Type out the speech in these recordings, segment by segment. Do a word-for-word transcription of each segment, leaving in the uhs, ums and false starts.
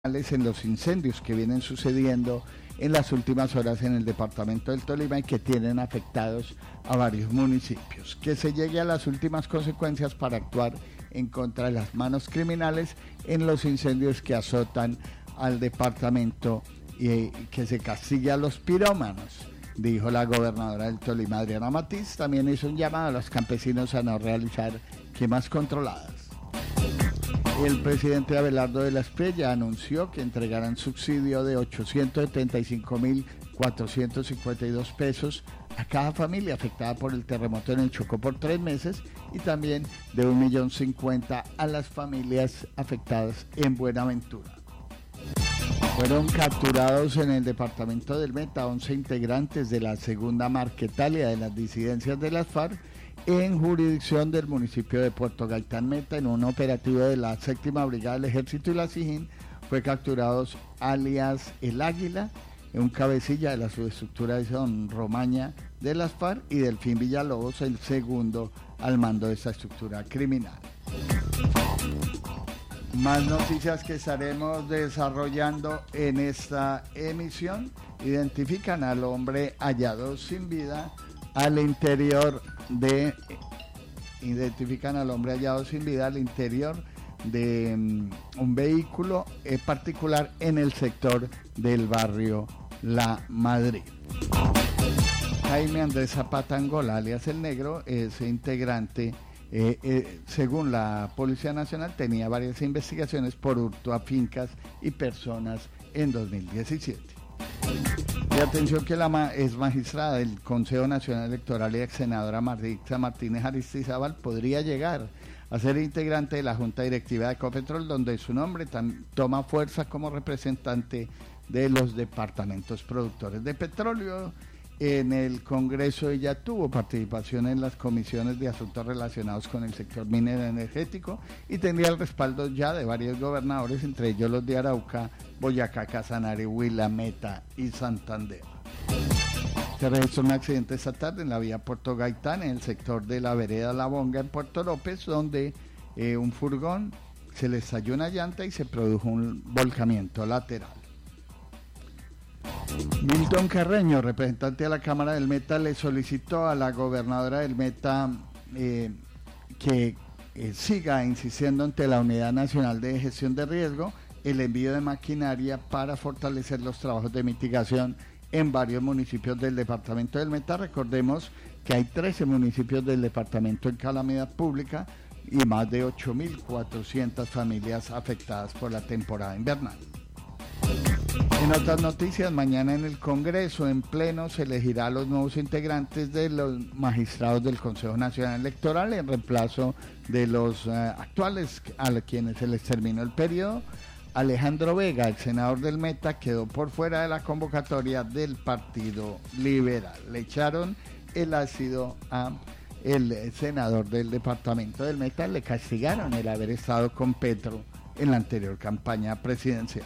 en los incendios que vienen sucediendo en las últimas horas en el departamento del Tolima y que tienen afectados a varios municipios. Que se llegue a las últimas consecuencias para actuar en contra de las manos criminales en los incendios que azotan al departamento y que se castigue a los pirómanos, dijo la gobernadora del Tolima, Adriana Matiz. También hizo un llamado a los campesinos a no realizar quemas controladas. El presidente Abelardo de la Espriella anunció que entregarán subsidio de ochocientos setenta y cinco mil cuatrocientos cincuenta y dos pesos a cada familia afectada por el terremoto en el Chocó por tres meses y también de un millón cincuenta a las familias afectadas en Buenaventura. Fueron capturados en el departamento del Meta once integrantes de la segunda Marquetalia de las disidencias de las FARC en jurisdicción del municipio de Puerto Gaitán Meta. En un operativo de la séptima Brigada del Ejército y la SIJIN fue capturados alias El Águila, un cabecilla de la subestructura de Son Romaña de las FARC, y Delfín Villalobos, el segundo al mando de esta estructura criminal. Más noticias que estaremos desarrollando en esta emisión. Identifican al hombre hallado sin vida al interior de identifican al hombre hallado sin vida al interior de um, un vehículo eh, particular en el sector del barrio La Madrid. Jaime Andrés Zapata Angola, alias El Negro, es integrante, eh, eh, según la Policía Nacional, tenía varias investigaciones por hurto a fincas y personas en dos mil diecisiete. Y atención que la ma- es magistrada del Consejo Nacional Electoral y ex senadora Maritza Martínez Aristizábal podría llegar a ser integrante de la Junta Directiva de Ecopetrol, donde su nombre tam- toma fuerza como representante de los departamentos productores de petróleo. En el Congreso ella tuvo participación en las comisiones de asuntos relacionados con el sector minero energético y tendría el respaldo ya de varios gobernadores, entre ellos los de Arauca, Boyacá, Casanare, Huila, Meta y Santander. Se registró un accidente esta tarde en la vía Puerto Gaitán, en el sector de la vereda La Bonga, en Puerto López, donde eh, un furgón se le estalló una llanta y se produjo un volcamiento lateral. Milton Carreño, representante de la Cámara del Meta, le solicitó a la gobernadora del Meta eh, que eh, siga insistiendo ante la Unidad Nacional de Gestión de Riesgo el envío de maquinaria para fortalecer los trabajos de mitigación en varios municipios del departamento del Meta. Recordemos que hay trece municipios del departamento en calamidad pública y más de ocho mil cuatrocientas familias afectadas por la temporada invernal. En otras noticias, mañana en el Congreso, en pleno, se elegirá a los nuevos integrantes de los magistrados del Consejo Nacional Electoral en reemplazo de los uh, actuales a quienes se les terminó el periodo. Alejandro Vega, el senador del Meta, quedó por fuera de la convocatoria del Partido Liberal. Le echaron el ácido a el senador del departamento del Meta, le castigaron el haber estado con Petro en la anterior campaña presidencial.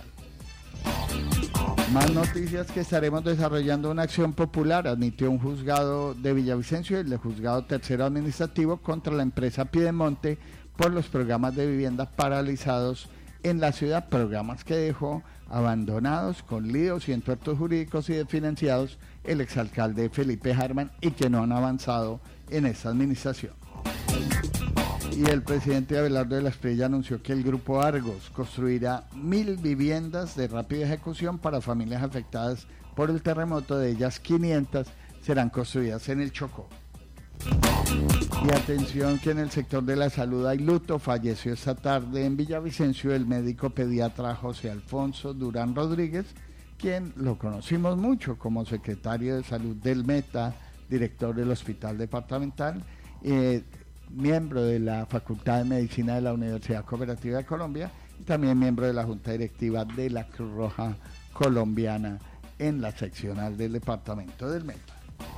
Más noticias que estaremos desarrollando. Una acción popular admitió un juzgado de Villavicencio, el juzgado tercero administrativo, contra la empresa Piedemonte por los programas de vivienda paralizados en la ciudad, programas que dejó abandonados con líos y entuertos jurídicos y desfinanciados el exalcalde Felipe Harman y que no han avanzado en esta administración. Y el presidente Abelardo de la Espriella anunció que el Grupo Argos construirá mil viviendas de rápida ejecución para familias afectadas por el terremoto. De ellas, quinientas serán construidas en el Chocó. Y atención que en el sector de la salud hay luto. Falleció esta tarde en Villavicencio el médico pediatra José Alfonso Durán Rodríguez, quien lo conocimos mucho como secretario de salud del Meta, director del Hospital Departamental, eh, miembro de la Facultad de Medicina de la Universidad Cooperativa de Colombia y también miembro de la Junta Directiva de la Cruz Roja Colombiana en la seccional del departamento del Meta.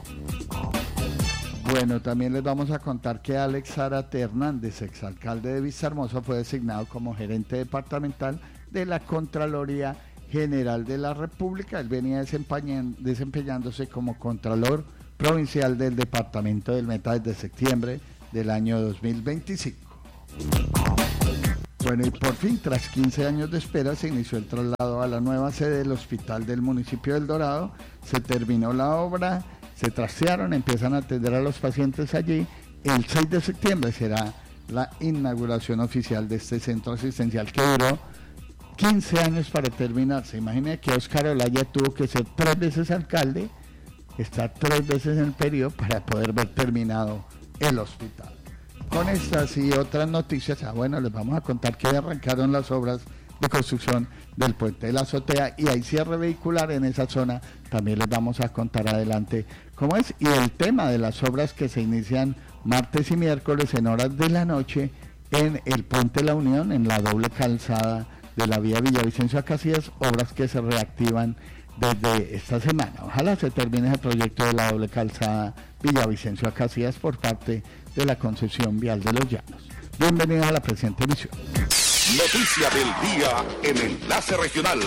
Bueno, también les vamos a contar que Alex Zárate Hernández, exalcalde de Vistahermosa, fue designado como gerente departamental de la Contraloría General de la República. Él venía desempeñándose como Contralor Provincial del departamento del Meta desde septiembre del año dos mil veinticinco. Bueno, y por fin, tras quince años de espera, se inició el traslado a la nueva sede del hospital del municipio del Dorado. Se terminó la obra, se trastearon, empiezan a atender a los pacientes allí. El seis de septiembre será la inauguración oficial de este centro asistencial que duró quince años para terminarse. Imaginen que Óscar Olaya tuvo que ser tres veces alcalde, estar tres veces en el periodo para poder ver terminado el hospital. Con estas y otras noticias, ah, bueno, les vamos a contar que arrancaron las obras de construcción del puente de la azotea y hay cierre vehicular en esa zona. También les vamos a contar adelante cómo es, y el tema de las obras que se inician martes y miércoles en horas de la noche en el puente La Unión, en la doble calzada de la vía Villavicencio a Casillas, obras que se reactivan desde esta semana. Ojalá se termine el proyecto de la doble calzada Villavicencio a Casillas por parte de la concesión vial de los Llanos. Bienvenidos a la presente emisión. Noticia del día en Enlace Regional.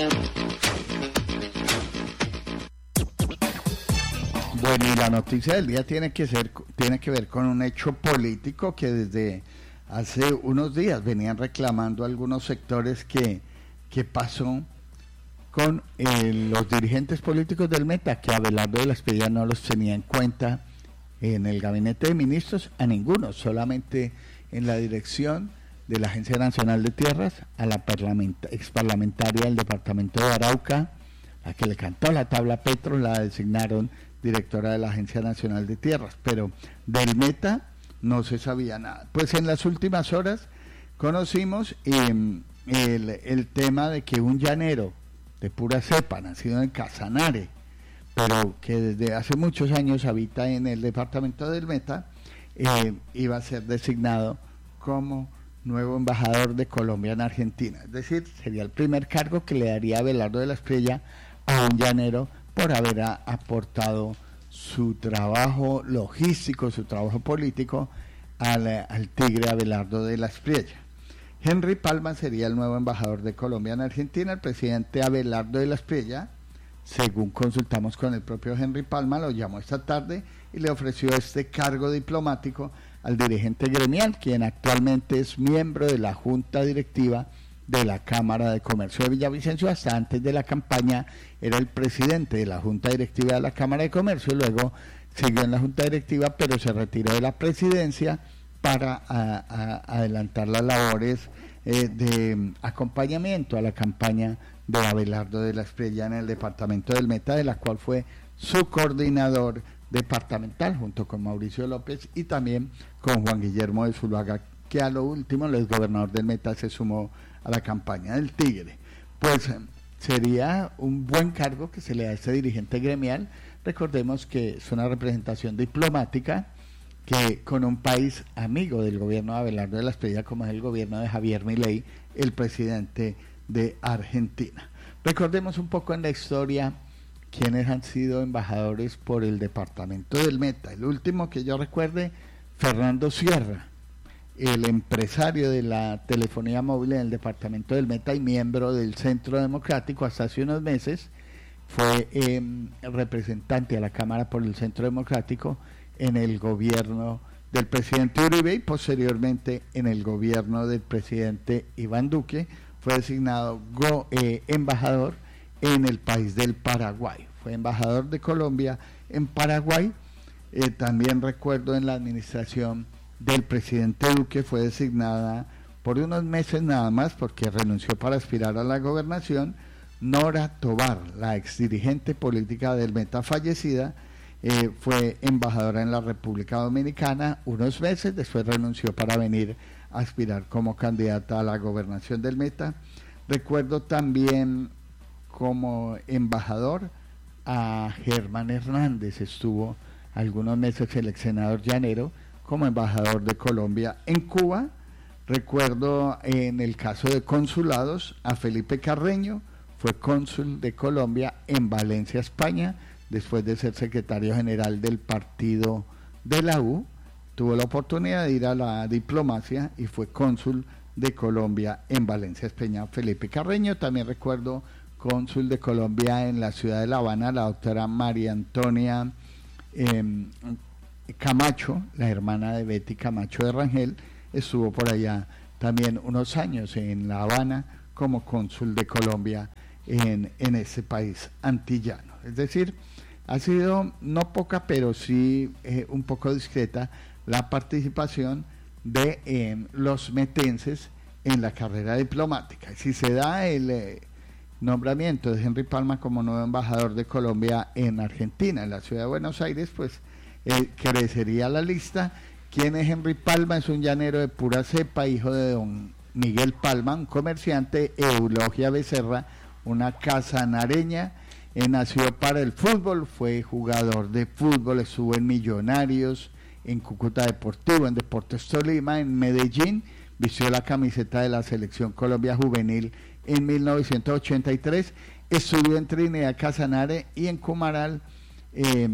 Bueno, y la noticia del día tiene que ser, tiene que ver con un hecho político que desde hace unos días venían reclamando algunos sectores que, que pasó con eh, los dirigentes políticos del Meta, que Abelardo de la Espriella no los tenía en cuenta en el gabinete de ministros, a ninguno, solamente en la dirección de la Agencia Nacional de Tierras, a la ex parlamentaria del departamento de Arauca, a que le cantó la tabla Petro, la designaron directora de la Agencia Nacional de Tierras, pero del Meta no se sabía nada. Pues en las últimas horas conocimos eh, el, el tema de que un llanero de pura cepa, nacido en Casanare, pero que desde hace muchos años habita en el departamento del Meta, eh, iba a ser designado como nuevo embajador de Colombia en Argentina. Es decir, sería el primer cargo que le daría a Abelardo de la Espriella a un llanero por haber a, aportado su trabajo logístico, su trabajo político al, al tigre Abelardo de la Espriella. Henry Palma sería el nuevo embajador de Colombia en Argentina. El presidente Abelardo de la Espriella, según consultamos con el propio Henry Palma, lo llamó esta tarde y le ofreció este cargo diplomático al dirigente gremial, quien actualmente es miembro de la Junta Directiva de la Cámara de Comercio de Villavicencio. Hasta antes de la campaña era el presidente de la Junta Directiva de la Cámara de Comercio, y luego siguió en la Junta Directiva, pero se retiró de la presidencia para a, a, adelantar las labores eh, de acompañamiento a la campaña de Abelardo de la Espriella en el departamento del Meta, de la cual fue su coordinador departamental junto con Mauricio López y también con Juan Guillermo de Zuluaga, que a lo último el exgobernador del Meta se sumó a la campaña del Tigre. Pues sería un buen cargo que se le da a este dirigente gremial. Recordemos que es una representación diplomática que con un país amigo del gobierno de Abelardo de la Espriella, como es el gobierno de Javier Milei, el presidente de Argentina. Recordemos un poco en la historia quiénes han sido embajadores por el departamento del Meta. El último que yo recuerde, Fernando Sierra, el empresario de la telefonía móvil en el departamento del Meta y miembro del Centro Democrático hasta hace unos meses. Fue eh, representante a la Cámara por el Centro Democrático en el gobierno del presidente Uribe y posteriormente en el gobierno del presidente Iván Duque. Fue designado go, eh, embajador en el país del Paraguay. Fue embajador de Colombia en Paraguay. Eh, también recuerdo en la administración del presidente Duque fue designada por unos meses nada más, porque renunció para aspirar a la gobernación, Nora Tobar, la exdirigente política del Meta fallecida. Eh, fue embajadora en la República Dominicana unos meses, después renunció para venir a aspirar como candidata a la gobernación del Meta. Recuerdo también como embajador a Germán Hernández, estuvo algunos meses el ex senador llanero como embajador de Colombia en Cuba. Recuerdo en el caso de consulados a Felipe Carreño, fue cónsul de Colombia en Valencia, España, después de ser secretario general del partido de la U. Tuvo la oportunidad de ir a la diplomacia y fue cónsul de Colombia en Valencia, España, Felipe Carreño. También recuerdo cónsul de Colombia en la ciudad de La Habana, la doctora María Antonia eh, Camacho, la hermana de Betty Camacho de Rangel, estuvo por allá también unos años en La Habana como cónsul de Colombia en, en ese país antillano. Es decir, ha sido no poca, pero sí eh, un poco discreta la participación de eh, los metenses en la carrera diplomática. Si se da el eh, nombramiento de Henry Palma como nuevo embajador de Colombia en Argentina, en la ciudad de Buenos Aires, pues eh, crecería la lista. ¿Quién es Henry Palma? Es un llanero de pura cepa, hijo de don Miguel Palma, un comerciante, Eulogia Becerra, una casanareña, eh, nació para el fútbol, fue jugador de fútbol, estuvo en Millonarios, en Cúcuta Deportivo, en Deportes Tolima, en Medellín, vistió la camiseta de la Selección Colombia Juvenil en mil novecientos ochenta y tres, estudió en Trinidad Casanare y en Cumaral, eh,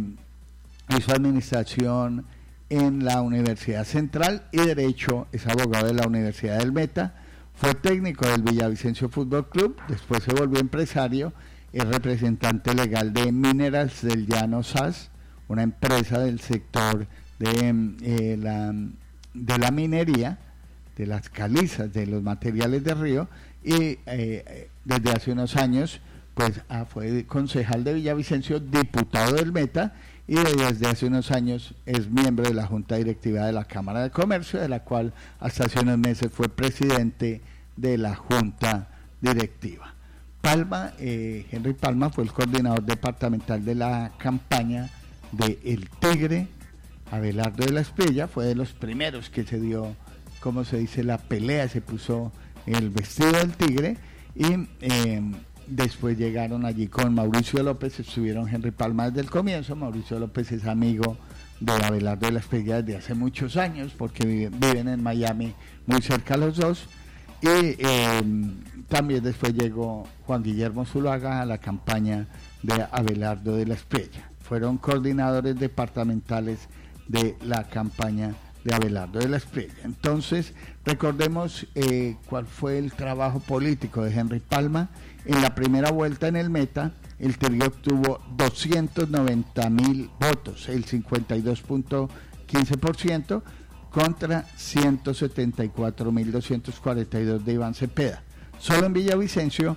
hizo administración en la Universidad Central y Derecho, es abogado de la Universidad del Meta, fue técnico del Villavicencio Fútbol Club, después se volvió empresario, es representante legal de Minerals del Llano S A S, una empresa del sector de, eh, la, de la minería, de las calizas, de los materiales de río, y eh, desde hace unos años pues ah, fue concejal de Villavicencio, diputado del Meta, y desde hace unos años es miembro de la Junta Directiva de la Cámara de Comercio, de la cual hasta hace unos meses fue presidente de la Junta Directiva. Palma, eh, Henry Palma fue el coordinador departamental de la campaña de El Tigre. Abelardo de la Espriella fue de los primeros que se dio, como se dice, la pelea, se puso el vestido del tigre, y eh, después llegaron allí con Mauricio López, estuvieron Henry Palma desde el comienzo. Mauricio López es amigo de Abelardo de la Espriella desde hace muchos años, porque viven, viven en Miami muy cerca los dos, y eh, también después llegó Juan Guillermo Zuluaga a la campaña de Abelardo de la Espriella. Fueron coordinadores departamentales de la campaña de Abelardo de la Espriella. Entonces, recordemos eh, cuál fue el trabajo político de Henry Palma. En la primera vuelta en el Meta, el Tigre obtuvo doscientos noventa mil votos, el cincuenta y dos punto quince por ciento, contra ciento setenta y cuatro mil doscientos cuarenta y dos de Iván Cepeda. Solo en Villavicencio,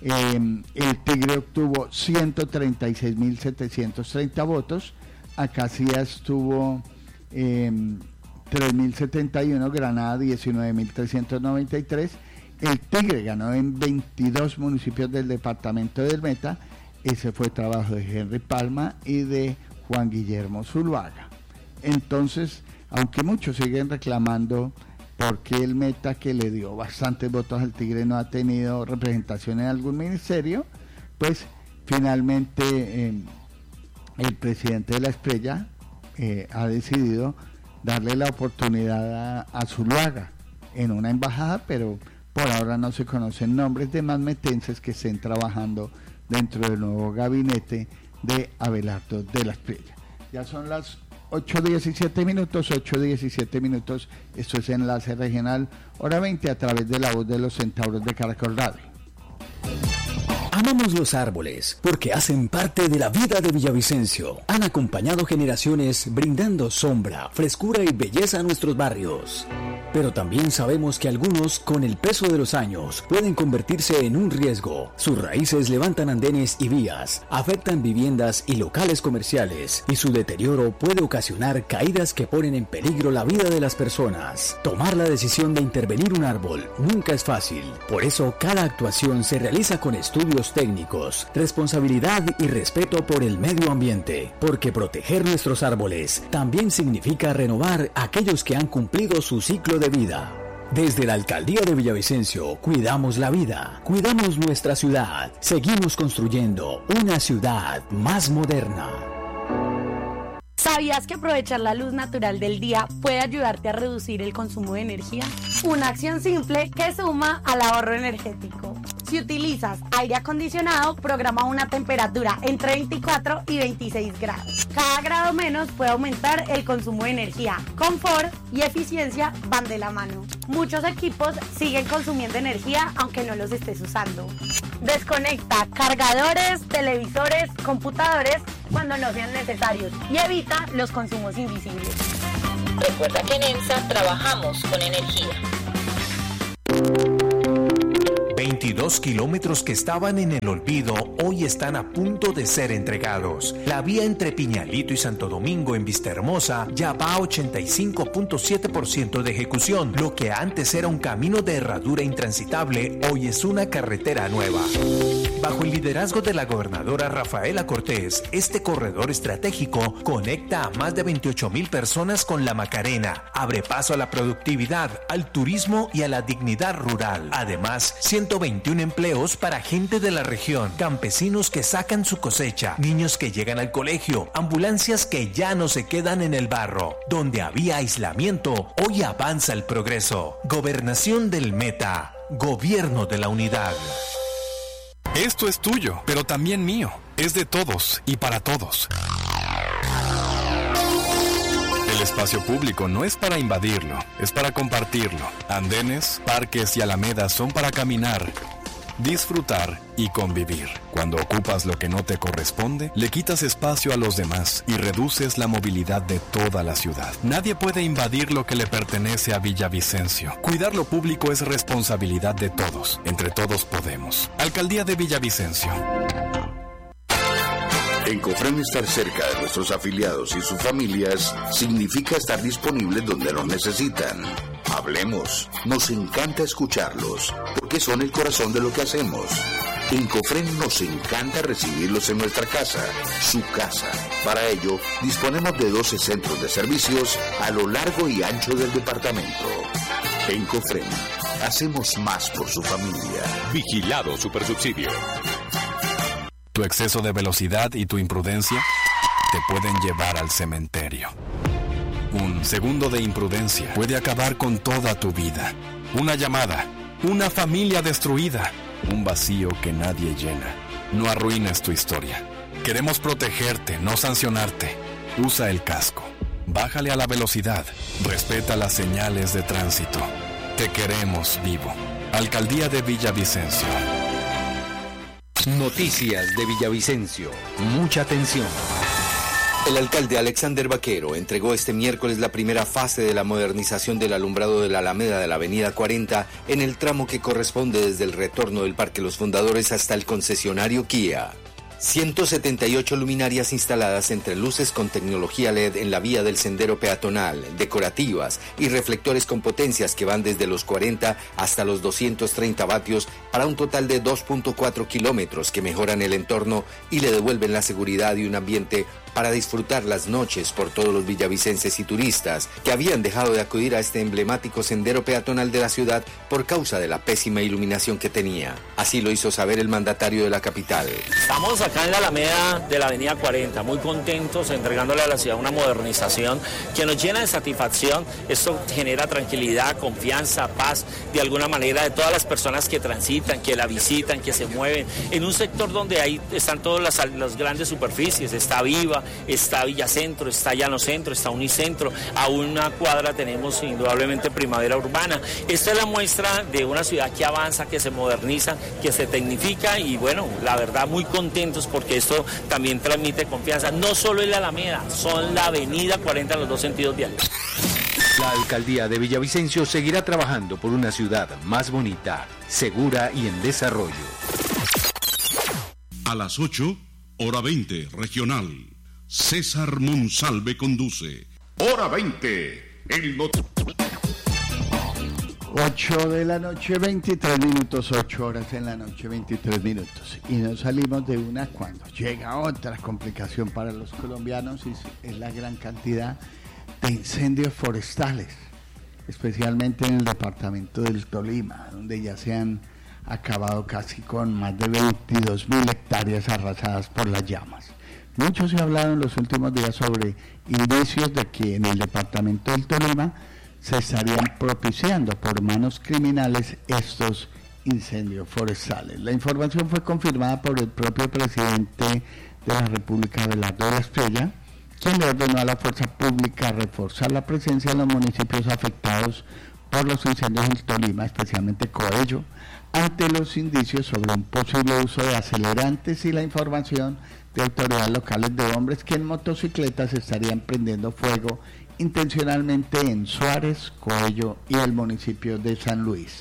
eh, el Tigre obtuvo ciento treinta y seis mil setecientos treinta votos, Acacias tuvo eh, tres mil setenta y uno, Granada diecinueve mil trescientos noventa y tres, el Tigre ganó en veintidós municipios del departamento del Meta. Ese fue trabajo de Henry Palma y de Juan Guillermo Zuluaga. Entonces, aunque muchos siguen reclamando por qué el Meta, que le dio bastantes votos al Tigre, no ha tenido representación en algún ministerio, pues finalmente eh, el presidente de la Espriella eh, ha decidido darle la oportunidad a, a Zuluaga en una embajada, pero por ahora no se conocen nombres de más metenses que estén trabajando dentro del nuevo gabinete de Abelardo de la Espriella. Ya son las ocho diecisiete minutos, ocho diecisiete minutos, esto es Enlace Regional, hora veinte, a través de la voz de los centauros de Caracol Radio. Amamos los árboles porque hacen parte de la vida de Villavicencio. Han acompañado generaciones brindando sombra, frescura y belleza a nuestros barrios. Pero también sabemos que algunos, con el peso de los años, pueden convertirse en un riesgo. Sus raíces levantan andenes y vías, afectan viviendas y locales comerciales, y su deterioro puede ocasionar caídas que ponen en peligro la vida de las personas. Tomar la decisión de intervenir un árbol nunca es fácil. Por eso, cada actuación se realiza con estudios técnicos, responsabilidad y respeto por el medio ambiente, porque proteger nuestros árboles también significa renovar aquellos que han cumplido su ciclo de vida. Desde la Alcaldía de Villavicencio, cuidamos la vida, cuidamos nuestra ciudad, seguimos construyendo una ciudad más moderna. ¿Sabías que aprovechar la luz natural del día puede ayudarte a reducir el consumo de energía? Una acción simple que suma al ahorro energético. Si utilizas aire acondicionado, programa una temperatura entre veinticuatro y veintiséis grados. Cada grado menos puede aumentar el consumo de energía. Confort y eficiencia van de la mano. Muchos equipos siguen consumiendo energía aunque no los estés usando. Desconecta cargadores, televisores, computadores cuando no sean necesarios y evita los consumos invisibles. Recuerda que en EMSA trabajamos con energía. veintidós kilómetros que estaban en el olvido hoy están a punto de ser entregados. La vía entre Piñalito y Santo Domingo en Vistahermosa ya va a ochenta y cinco punto siete por ciento de ejecución. Lo que antes era un camino de herradura intransitable, hoy es una carretera nueva. Bajo el liderazgo de la gobernadora Rafaela Cortés, este corredor estratégico conecta a más de veintiocho mil personas con la Macarena, abre paso a la productividad, al turismo y a la dignidad rural. Además, ciento veintiún empleos para gente de la región, campesinos que sacan su cosecha, niños que llegan al colegio, ambulancias que ya no se quedan en el barro. Donde había aislamiento, hoy avanza el progreso. Gobernación del Meta, Gobierno de la Unidad. Esto es tuyo, pero también mío. Es de todos y para todos. El espacio público no es para invadirlo, es para compartirlo. Andenes, parques y alamedas son para caminar, disfrutar y convivir. Cuando ocupas lo que no te corresponde, le quitas espacio a los demás y reduces la movilidad de toda la ciudad. Nadie puede invadir lo que le pertenece a Villavicencio. Cuidar lo público es responsabilidad de todos. Entre todos podemos. Alcaldía de Villavicencio. En Cofrán, estar cerca de nuestros afiliados y sus familias significa estar disponibles donde nos necesitan. Hablemos, nos encanta escucharlos, porque son el corazón de lo que hacemos. En Cofrán nos encanta recibirlos en nuestra casa, su casa. Para ello, disponemos de doce centros de servicios a lo largo y ancho del departamento. En Cofrán, hacemos más por su familia. Vigilado Supersubsidio. Tu exceso de velocidad y tu imprudencia te pueden llevar al cementerio. Un segundo de imprudencia puede acabar con toda tu vida. Una llamada, una familia destruida, un vacío que nadie llena. No arruines tu historia. Queremos protegerte, no sancionarte. Usa el casco. Bájale a la velocidad. Respeta las señales de tránsito. Te queremos vivo. Alcaldía de Villavicencio. Noticias de Villavicencio. Mucha atención. El alcalde Alexander Vaquero entregó este miércoles la primera fase de la modernización del alumbrado de la Alameda de la Avenida cuarenta en el tramo que corresponde desde el retorno del Parque Los Fundadores hasta el concesionario Kia. ciento setenta y ocho luminarias instaladas entre luces con tecnología L E D en la vía del sendero peatonal, decorativas y reflectores con potencias que van desde los cuarenta hasta los doscientos treinta vatios para un total de dos punto cuatro kilómetros que mejoran el entorno y le devuelven la seguridad y un ambiente para disfrutar las noches por todos los villavicenses y turistas que habían dejado de acudir a este emblemático sendero peatonal de la ciudad por causa de la pésima iluminación que tenía. Así lo hizo saber el mandatario de la capital. Estamos acá en la Alameda de la Avenida cuarenta, muy contentos, entregándole a la ciudad una modernización que nos llena de satisfacción. Esto genera tranquilidad, confianza, paz, de alguna manera, de todas las personas que transitan, que la visitan, que se mueven, en un sector donde ahí están todas las, las grandes superficies, está Viva, está Villacentro, está Llano Centro, está Unicentro, a una cuadra tenemos indudablemente Primavera Urbana. Esta es la muestra de una ciudad que avanza, que se moderniza, que se tecnifica y bueno, la verdad muy contentos porque esto también transmite confianza, no solo en la Alameda, son la Avenida cuarenta en los dos sentidos viales. La alcaldía de Villavicencio seguirá trabajando por una ciudad más bonita, segura y en desarrollo. A las ocho, hora veinte, regional. César Monsalve conduce. Hora veinte, el not... ocho de la noche, veintitrés minutos, ocho horas en la noche, veintitrés minutos. Y nos salimos de una cuando llega otra complicación para los colombianos y es la gran cantidad de incendios forestales, especialmente en el departamento del Tolima, donde ya se han acabado casi con más de veintidós mil hectáreas arrasadas por las llamas. Mucho se ha hablado en los últimos días sobre indicios de que en el departamento del Tolima se estarían propiciando por manos criminales estos incendios forestales. La información fue confirmada por el propio presidente de la República, Abelardo de la Espriella, quien le ordenó a la fuerza pública reforzar la presencia en los municipios afectados por los incendios del Tolima, especialmente Coello, ante los indicios sobre un posible uso de acelerantes y la información de autoridades locales de hombres que en motocicletas estarían prendiendo fuego intencionalmente en Suárez, Coello y el municipio de San Luis.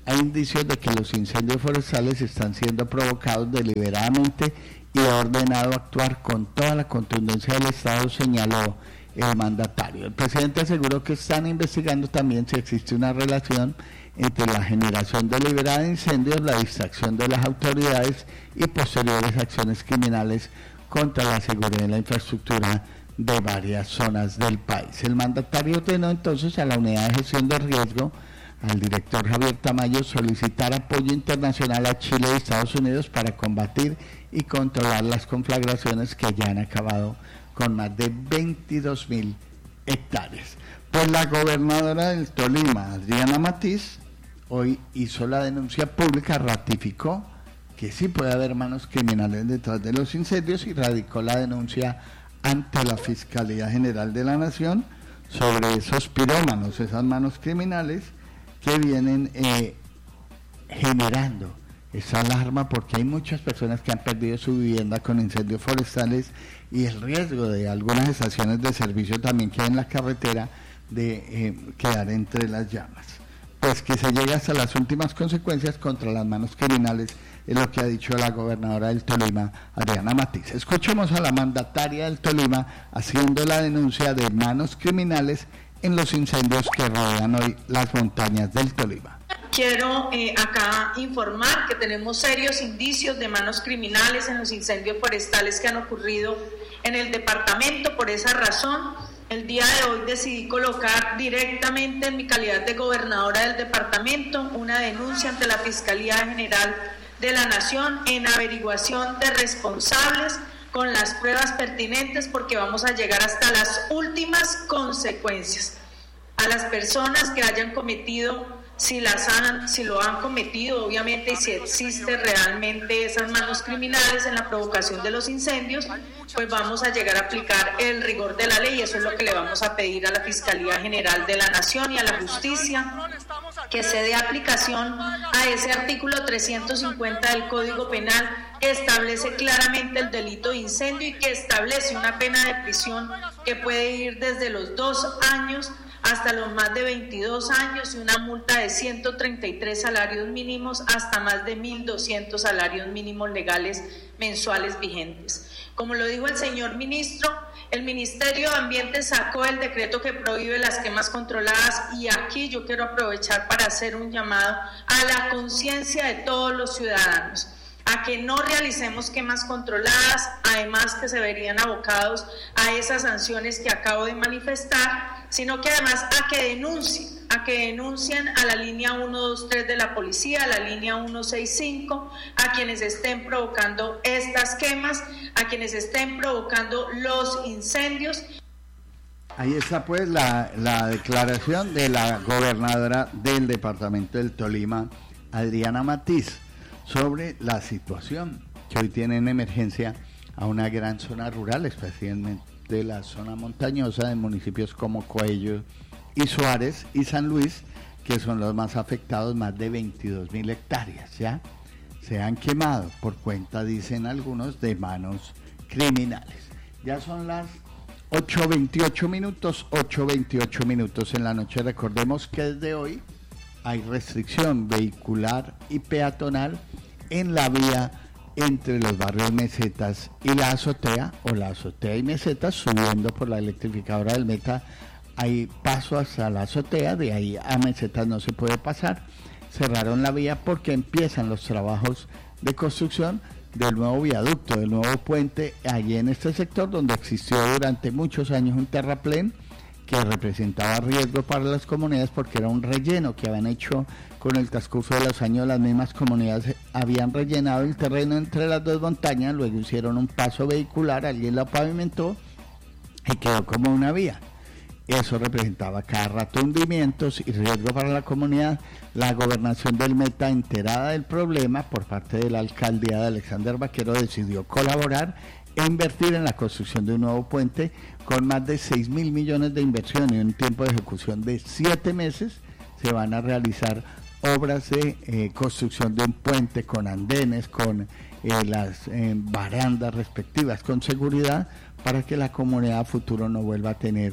hay indicios de que los incendios forestales están siendo provocados deliberadamente y ha ordenado actuar con toda la contundencia del Estado, señaló el mandatario. El presidente aseguró que están investigando también si existe una relación entre la generación deliberada de incendios, la distracción de las autoridades y posteriores acciones criminales contra la seguridad y la infraestructura de varias zonas del país. El mandatario ordenó entonces a la Unidad de Gestión de Riesgo, al director Javier Tamayo, solicitar apoyo internacional a Chile y Estados Unidos para combatir y controlar las conflagraciones que ya han acabado con más de veintidós mil hectáreas. Pues la gobernadora del Tolima, Adriana Matiz, hoy hizo la denuncia pública, ratificó que sí puede haber manos criminales detrás de los incendios y radicó la denuncia ante la Fiscalía General de la Nación sobre esos pirómanos, esas manos criminales que vienen eh, generando esa alarma, porque hay muchas personas que han perdido su vivienda con incendios forestales y el riesgo de algunas estaciones de servicio también que hay en la carretera de eh, quedar entre las llamas. Pues que se llegue hasta las últimas consecuencias contra las manos criminales, es lo que ha dicho la gobernadora del Tolima, Adriana Matiz. Escuchemos a la mandataria del Tolima haciendo la denuncia de manos criminales en los incendios que rodean hoy las montañas del Tolima. Quiero eh, acá informar que tenemos serios indicios de manos criminales en los incendios forestales que han ocurrido en el departamento. Por esa razón, el día de hoy decidí colocar directamente en mi calidad de gobernadora del departamento una denuncia ante la Fiscalía General de la Nación en averiguación de responsables con las pruebas pertinentes, porque vamos a llegar hasta las últimas consecuencias. A las personas que hayan cometido, si las han, si lo han cometido, obviamente, y si existe realmente esas manos criminales en la provocación de los incendios, pues vamos a llegar a aplicar el rigor de la ley, y eso es lo que le vamos a pedir a la Fiscalía General de la Nación y a la Justicia, que se dé aplicación a ese artículo trescientos cincuenta del Código Penal, que establece claramente el delito de incendio y que establece una pena de prisión que puede ir desde los dos años hasta los más de veintidós años y una multa de ciento treinta y tres salarios mínimos hasta más de mil doscientos salarios mínimos legales mensuales vigentes. Como lo dijo el señor ministro, el Ministerio de Ambiente sacó el decreto que prohíbe las quemas controladas, y aquí yo quiero aprovechar para hacer un llamado a la conciencia de todos los ciudadanos, a que no realicemos quemas controladas, además que se verían abocados a esas sanciones que acabo de manifestar, sino que además a que denuncien, a que denuncien a la línea uno dos tres de la policía, a la línea uno seis cinco, a quienes estén provocando estas quemas, a quienes estén provocando los incendios. Ahí está pues la, la declaración de la gobernadora del departamento del Tolima, Adriana Matiz, sobre la situación que hoy tiene en emergencia a una gran zona rural, especialmente de la zona montañosa de municipios como Coello y Suárez y San Luis, que son los más afectados. Más de veintidós mil hectáreas ya se han quemado por cuenta, dicen algunos, de manos criminales. Ya son las ocho veintiocho minutos, ocho veintiocho minutos en la noche. Recordemos que desde hoy hay restricción vehicular y peatonal en la vía entre los barrios Mesetas y la Azotea, o la Azotea y Mesetas, subiendo por la electrificadora del Meta. Hay paso hasta la Azotea, de ahí a Mesetas no se puede pasar. Cerraron la vía porque empiezan los trabajos de construcción del nuevo viaducto, del nuevo puente, allí en este sector donde existió durante muchos años un terraplén que representaba riesgo para las comunidades porque era un relleno que habían hecho con el transcurso de los años. Las mismas comunidades habían rellenado el terreno entre las dos montañas, luego hicieron un paso vehicular, alguien lo pavimentó y quedó como una vía. Eso representaba cada rato hundimientos y riesgo para la comunidad. La gobernación del Meta, enterada del problema por parte de la alcaldía de Alexander Vaquero, decidió colaborar e invertir en la construcción de un nuevo puente con más de seis mil millones de inversión y un tiempo de ejecución de siete meses. Se van a realizar obras de eh, construcción de un puente con andenes, con eh, las eh, barandas respectivas, con seguridad, para que la comunidad a futuro no vuelva a tener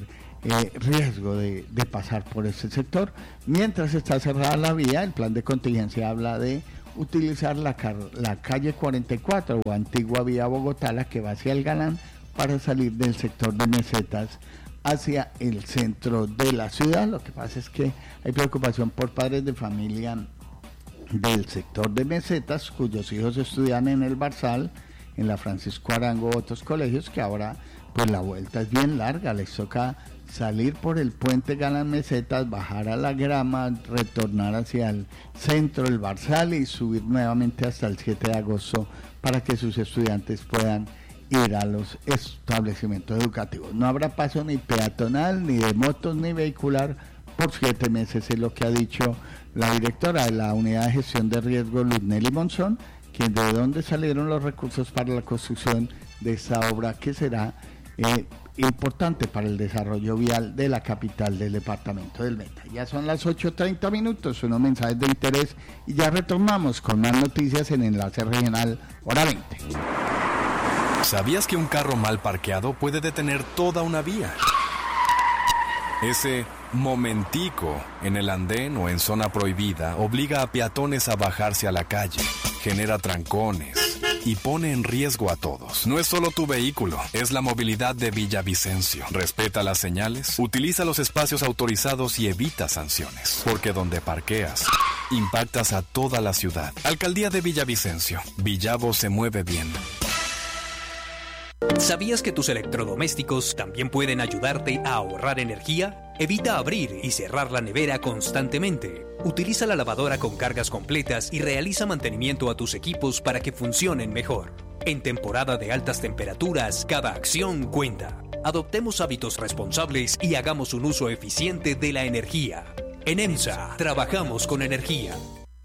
eh, riesgo de, de pasar por ese sector. Mientras está cerrada la vía, el plan de contingencia habla de utilizar la, car- la calle cuarenta y cuatro o antigua vía Bogotá, la que va hacia el Galán, para salir del sector de Mesetas hacia el centro de la ciudad. Lo que pasa es que hay preocupación por padres de familia del sector de Mesetas cuyos hijos estudian en el Barzal, en la Francisco Arango, otros colegios, que ahora pues la vuelta es bien larga, les toca salir por el puente Galán Mesetas, bajar a la Grama, retornar hacia el centro del Barzal y subir nuevamente hasta el siete de agosto para que sus estudiantes puedan ir a los establecimientos educativos. No habrá paso ni peatonal, ni de motos, ni vehicular por siete meses, es lo que ha dicho la directora de la Unidad de Gestión de Riesgo, Luz Nelly Monzón, quien de dónde salieron los recursos para la construcción de esta obra que será eh, importante para el desarrollo vial de la capital del departamento del Meta. Ya son las ocho treinta minutos, unos mensajes de interés y ya retornamos con más noticias en Enlace Regional, hora veinte. ¿Sabías que un carro mal parqueado puede detener toda una vía? Ese momentico en el andén o en zona prohibida obliga a peatones a bajarse a la calle, genera trancones y pone en riesgo a todos. No es solo tu vehículo, es la movilidad de Villavicencio. Respeta las señales, utiliza los espacios autorizados y evita sanciones, porque donde parqueas, impactas a toda la ciudad. Alcaldía de Villavicencio. Villavo se mueve bien. ¿Sabías que tus electrodomésticos también pueden ayudarte a ahorrar energía? Evita abrir y cerrar la nevera constantemente. Utiliza la lavadora con cargas completas y realiza mantenimiento a tus equipos para que funcionen mejor. En temporada de altas temperaturas, cada acción cuenta. Adoptemos hábitos responsables y hagamos un uso eficiente de la energía. En EMSA, trabajamos con energía.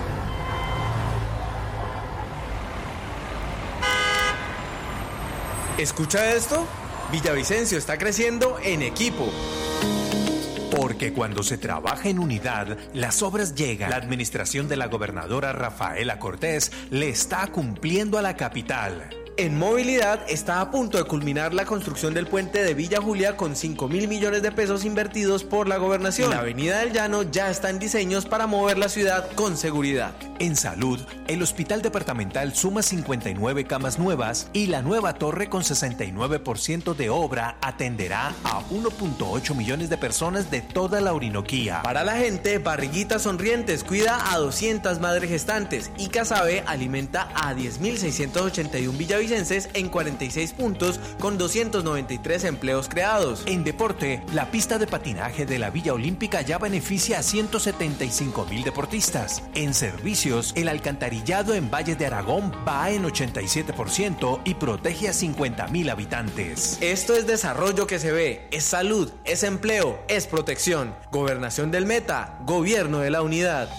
¿Escucha esto? Villavicencio está creciendo en equipo. Porque cuando se trabaja en unidad, las obras llegan. La administración de la gobernadora Rafaela Cortés le está cumpliendo a la capital. En movilidad está a punto de culminar la construcción del puente de Villa Julia con cinco mil millones de pesos invertidos por la gobernación. La avenida del Llano ya está en diseños para mover la ciudad con seguridad. En salud, el hospital departamental suma cincuenta y nueve camas nuevas y la nueva torre con sesenta y nueve por ciento de obra atenderá a uno punto ocho millones de personas de toda la Orinoquía. Para la gente, Barriguitas Sonrientes cuida a doscientas madres gestantes y Casabe alimenta a diez mil seiscientos ochenta y uno villavicenses en cuarenta y seis puntos con doscientos noventa y tres empleos creados. En deporte, la pista de patinaje de la Villa Olímpica ya beneficia a ciento setenta y cinco mil deportistas. En servicios, el alcantarillado en Valle de Aragón va en ochenta y siete por ciento y protege a cincuenta mil habitantes. Esto es desarrollo que se ve, es salud, es empleo, es protección. Gobernación del Meta, gobierno de la unidad.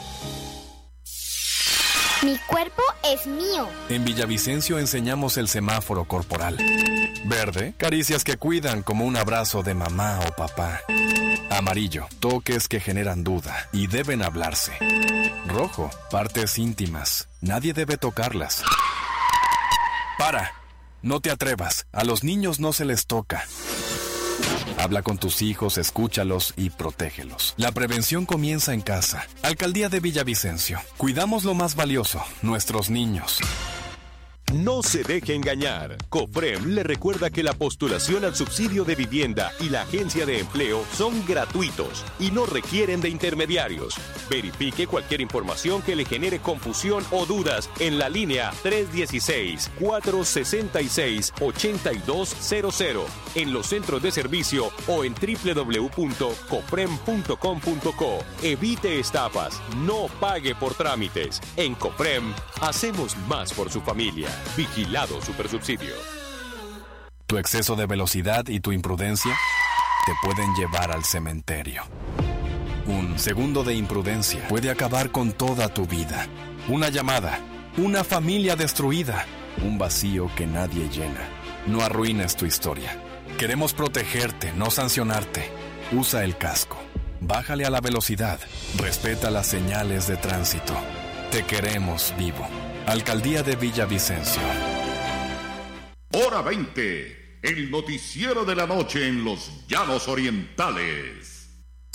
Mi cuerpo es mío. En Villavicencio enseñamos el semáforo corporal. Verde, caricias que cuidan como un abrazo de mamá o papá. Amarillo, toques que generan duda y deben hablarse. Rojo, partes íntimas, nadie debe tocarlas. Para, no te atrevas, a los niños no se les toca. Habla con tus hijos, escúchalos y protégelos. La prevención comienza en casa. Alcaldía de Villavicencio. Cuidamos lo más valioso, nuestros niños. No se deje engañar. COFREM le recuerda que la postulación al subsidio de vivienda y la agencia de empleo son gratuitos y no requieren de intermediarios. Verifique cualquier información que le genere confusión o dudas en la línea tres uno seis, cuatro seis seis, ocho dos cero cero, en los centros de servicio o en doble u doble u doble u punto cofrem punto com punto co. Evite estafas, no pague por trámites. En COFREM hacemos más por su familia. Vigilado Supersubsidio. Tu exceso de velocidad y tu imprudencia te pueden llevar al cementerio. Un segundo de imprudencia puede acabar con toda tu vida. Una llamada, una familia destruida, un vacío que nadie llena. No arruines tu historia. Queremos protegerte, no sancionarte. Usa el casco. Bájale a la velocidad. Respeta las señales de tránsito. Te queremos vivo. Alcaldía de Villavicencio. Hora veinte. el noticiero de la noche en los Llanos Orientales.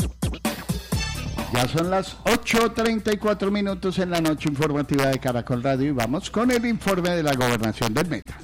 Ya son las ocho treinta y cuatro minutos en la noche informativa de Caracol Radio y vamos con el informe de la Gobernación del Meta.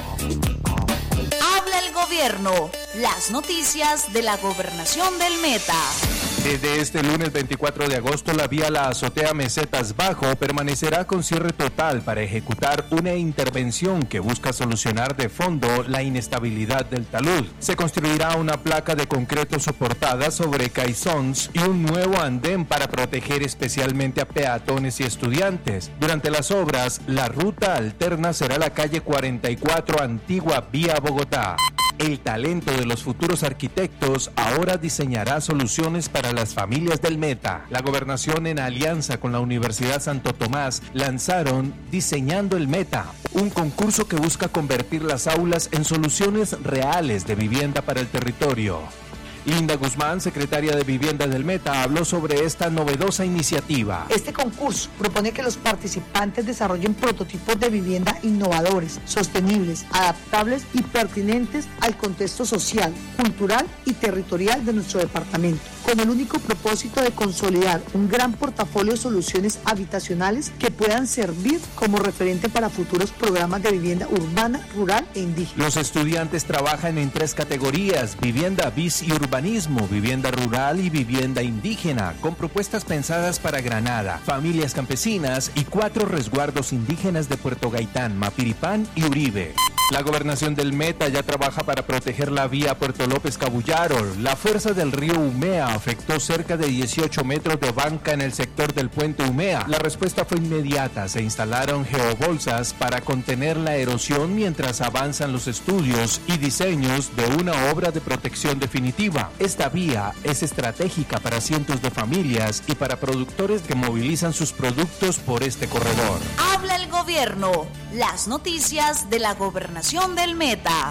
Habla el gobierno, las noticias de la Gobernación del Meta. Desde este lunes veinticuatro de agosto, la vía La Azotea Mesetas Bajo permanecerá con cierre total para ejecutar una intervención que busca solucionar de fondo la inestabilidad del talud. Se construirá una placa de concreto soportada sobre caissons y un nuevo andén para proteger especialmente a peatones y estudiantes. Durante las obras, la ruta alterna será la calle cuarenta y cuatro Antigua Vía Bogotá. El talento de los futuros arquitectos ahora diseñará soluciones para las familias del Meta. La Gobernación, en alianza con la Universidad Santo Tomás, lanzaron Diseñando el Meta, un concurso que busca convertir las aulas en soluciones reales de vivienda para el territorio. Linda Guzmán, secretaria de Vivienda del Meta, habló sobre esta novedosa iniciativa. Este concurso propone que los participantes desarrollen prototipos de vivienda innovadores, sostenibles, adaptables y pertinentes al contexto social, cultural y territorial de nuestro departamento, con el único propósito de consolidar un gran portafolio de soluciones habitacionales que puedan servir como referente para futuros programas de vivienda urbana, rural e indígena. Los estudiantes trabajan en tres categorías: vivienda bis y urbanismo, vivienda rural y vivienda indígena, con propuestas pensadas para Granada, familias campesinas y cuatro resguardos indígenas de Puerto Gaitán, Mapiripán y Uribe. La Gobernación del Meta ya trabaja para proteger la vía Puerto López Cabullaro. La fuerza del río Umea afectó cerca de dieciocho metros de banca en el sector del puente Umea. La respuesta fue inmediata. Se instalaron geobolsas para contener la erosión mientras avanzan los estudios y diseños de una obra de protección definitiva. Esta vía es estratégica para cientos de familias y para productores que movilizan sus productos por este corredor. Habla el gobierno, las noticias de la Gobernación del Meta.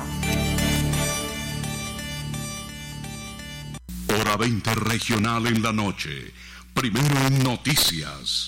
Hora veinte regional en la noche. Primero en noticias.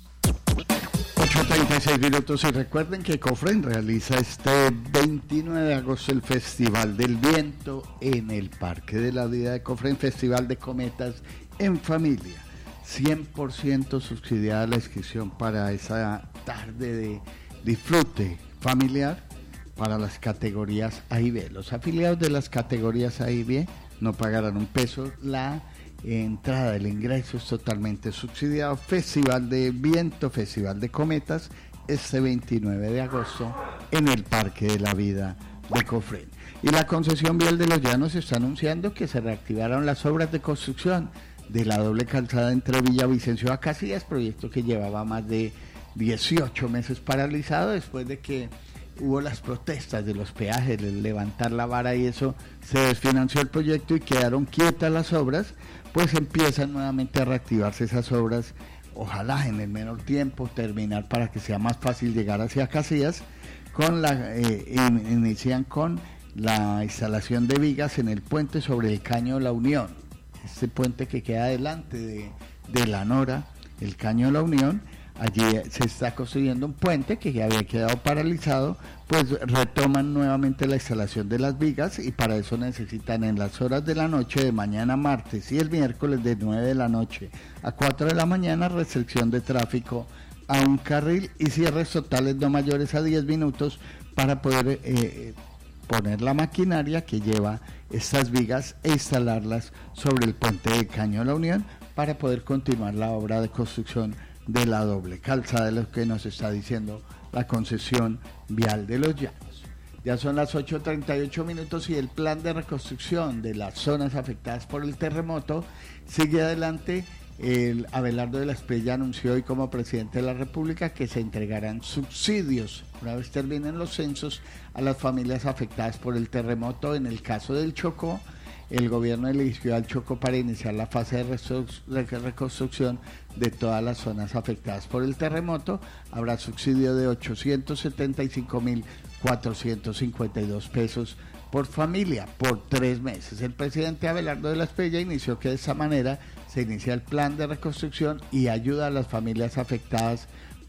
ocho treinta y seis minutos y recuerden que Cofren realiza este veintinueve de agosto el Festival del Viento en el Parque de la Vida de Cofren, Festival de Cometas en familia. cien por ciento subsidiada la inscripción para esa tarde de disfrute familiar para las categorías A y B. Los afiliados de las categorías A y B no pagarán un peso. La entrada, el ingreso es totalmente subsidiado. Festival de Viento, Festival de Cometas, este veintinueve de agosto en el Parque de la Vida de Cofren. Y la concesión vial de Los Llanos está anunciando que se reactivaron las obras de construcción de la doble calzada entre Villavicencio a Casillas, proyecto que llevaba más de dieciocho meses paralizado después de que hubo las protestas de los peajes, el levantar la vara y eso, se desfinanció el proyecto y quedaron quietas las obras. Pues empiezan nuevamente a reactivarse esas obras, ojalá en el menor tiempo terminar para que sea más fácil llegar hacia Casillas. Con la eh, in, inician con la instalación de vigas en el puente sobre el Caño de la Unión, este puente que queda delante de, de la Nora, el Caño de la Unión. Allí se está construyendo un puente que ya había quedado paralizado, pues retoman nuevamente la instalación de las vigas y para eso necesitan en las horas de la noche de mañana martes y el miércoles de nueve de la noche a cuatro de la mañana restricción de tráfico a un carril y cierres totales no mayores a diez minutos para poder eh, poner la maquinaria que lleva estas vigas e instalarlas sobre el puente del Caño de la Unión para poder continuar la obra de construcción de la doble calzada, de lo que nos está diciendo la concesión vial de Los Llanos. Ya son las ocho treinta y ocho minutos y el plan de reconstrucción de las zonas afectadas por el terremoto sigue adelante. El Abelardo de la Espriella anunció hoy como presidente de la República que se entregarán subsidios una vez terminen los censos a las familias afectadas por el terremoto. En el caso del Chocó, el gobierno eligió al Chocó para iniciar la fase de reconstrucción de todas las zonas afectadas por el terremoto. Habrá subsidio de ochocientos setenta y cinco mil cuatrocientos cincuenta y dos pesos por familia por tres meses. El presidente Abelardo de la Espriella inició que de esta manera se inicia el plan de reconstrucción y ayuda a las familias afectadas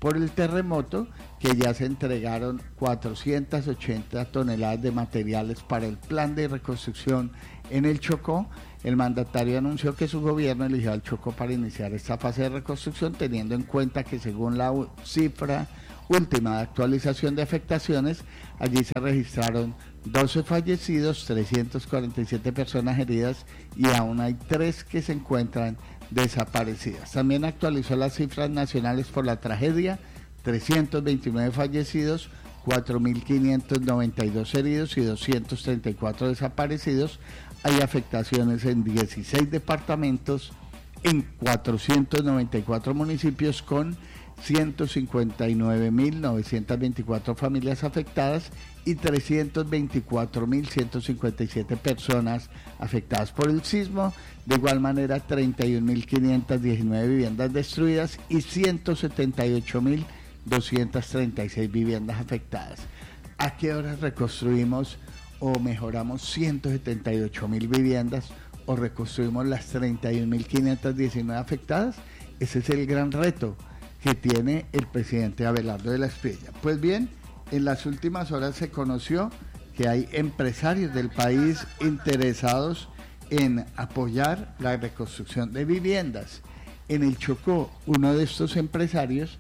por el terremoto, que ya se entregaron cuatrocientas ochenta toneladas de materiales para el plan de reconstrucción en el Chocó. El mandatario anunció que su gobierno eligió al Chocó para iniciar esta fase de reconstrucción, teniendo en cuenta que según la cifra última de actualización de afectaciones, allí se registraron doce fallecidos, trescientas cuarenta y siete personas heridas y aún hay tres que se encuentran desaparecidas. También actualizó las cifras nacionales por la tragedia: trescientos veintinueve fallecidos, cuatro mil quinientos noventa y dos heridos y doscientos treinta y cuatro desaparecidos. Hay afectaciones en dieciséis departamentos, en cuatrocientos noventa y cuatro municipios, con ciento cincuenta y nueve mil novecientas veinticuatro familias afectadas y trescientas veinticuatro mil ciento cincuenta y siete personas afectadas por el sismo. De igual manera, treinta y un mil quinientas diecinueve viviendas destruidas y ciento setenta y ocho mil doscientas treinta y seis viviendas afectadas. ¿A qué horas reconstruimos o mejoramos ciento setenta y ocho mil viviendas o reconstruimos las treinta y un mil quinientas diecinueve afectadas? Ese es el gran reto que tiene el presidente Abelardo de la Espriella. Pues bien, en las últimas horas se conoció que hay empresarios del país interesados en apoyar la reconstrucción de viviendas. En el Chocó, uno de estos empresarios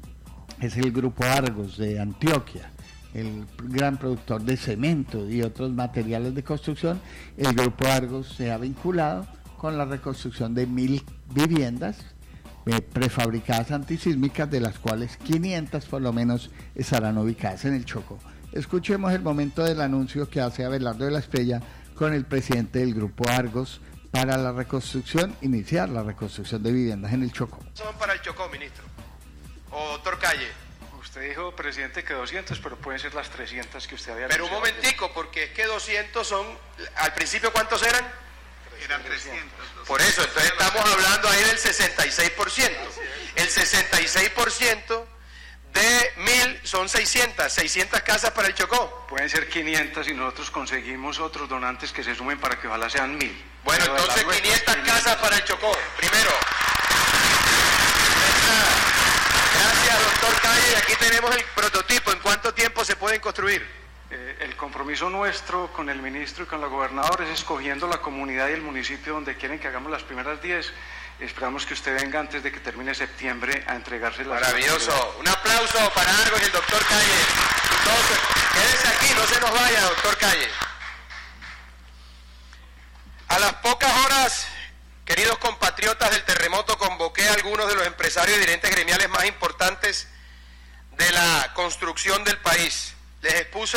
es el Grupo Argos de Antioquia, el gran productor de cemento y otros materiales de construcción. El Grupo Argos se ha vinculado con la reconstrucción de mil viviendas eh, prefabricadas antisísmicas, de las cuales quinientas por lo menos estarán ubicadas en el Chocó. Escuchemos el momento del anuncio que hace Abelardo de la Espriella con el presidente del Grupo Argos para la reconstrucción, iniciar la reconstrucción de viviendas en el Chocó. Son para el Chocó, ministro. O doctor Calle. Usted dijo, presidente, que doscientas, pero pueden ser las trescientas que usted había Pero un anunciado. momentico, porque es que doscientos son, al principio, ¿cuántos eran? Eran trescientos. Por eso, entonces estamos hablando ahí del sesenta y seis por ciento. El sesenta y seis por ciento de mil son seiscientas, seiscientas casas para el Chocó. Pueden ser quinientas y nosotros conseguimos otros donantes que se sumen para que ojalá sean mil. Bueno, Pero de entonces las quinientas casas para el Chocó, primero. Gracias, doctor Calle. Aquí tenemos el prototipo. ¿En cuánto tiempo se pueden construir? Eh, el compromiso nuestro con el ministro y con la gobernadora es escogiendo la comunidad y el municipio donde quieren que hagamos las primeras diez. Esperamos que usted venga antes de que termine septiembre a entregarse las... Maravilloso. Un aplauso para Argos y el doctor Calle. Entonces, quédese aquí, no se nos vaya, doctor Calle. A las pocas horas, queridos compatriotas del terremoto, convoqué a algunos de los empresarios y dirigentes gremiales más importantes de la construcción del país. Les expuse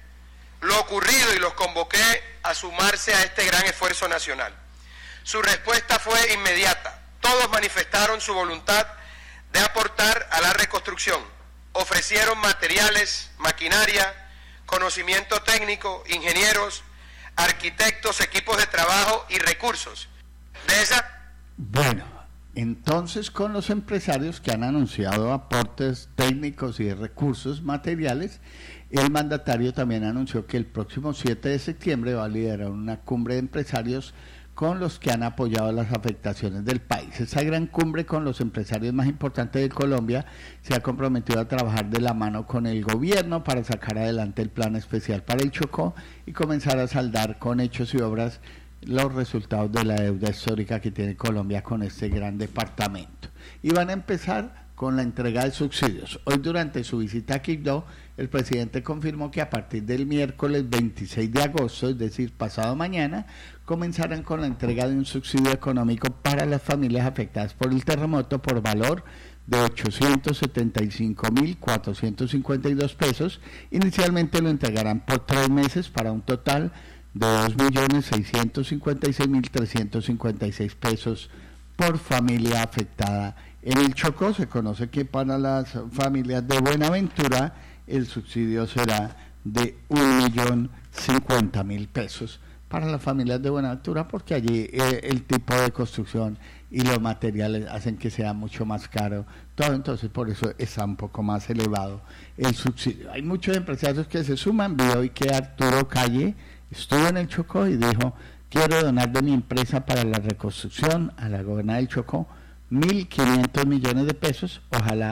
lo ocurrido y los convoqué a sumarse a este gran esfuerzo nacional. Su respuesta fue inmediata. Todos manifestaron su voluntad de aportar a la reconstrucción. Ofrecieron materiales, maquinaria, conocimiento técnico, ingenieros, arquitectos, equipos de trabajo y recursos. De esa... Bueno, entonces con los empresarios que han anunciado aportes técnicos y de recursos materiales, el mandatario también anunció que el próximo siete de septiembre va a liderar una cumbre de empresarios con los que han apoyado las afectaciones del país. Esa gran cumbre con los empresarios más importantes de Colombia se ha comprometido a trabajar de la mano con el gobierno para sacar adelante el plan especial para el Chocó y comenzar a saldar con hechos y obras los resultados de la deuda histórica que tiene Colombia con este gran departamento. Y van a empezar con la entrega de subsidios. Hoy, durante su visita a Quibdó, el presidente confirmó que a partir del miércoles veintiséis de agosto, es decir, pasado mañana, comenzarán con la entrega de un subsidio económico para las familias afectadas por el terremoto por valor de ochocientos setenta y cinco mil cuatrocientos cincuenta y dos pesos. Inicialmente lo entregarán por tres meses para un total de dos millones seiscientos cincuenta y seis mil trescientos cincuenta y seis pesos por familia afectada en el Chocó. Se conoce que para las familias de Buenaventura el subsidio será de un millón cincuenta mil pesos para las familias de Buenaventura, porque allí eh, el tipo de construcción y los materiales hacen que sea mucho más caro todo, entonces por eso está un poco más elevado el subsidio. Hay muchos empresarios que se suman. Vi hoy que Arturo Calle estuvo en el Chocó y dijo: quiero donar de mi empresa para la reconstrucción a la gobernadora del Chocó mil quinientos millones de pesos, ojalá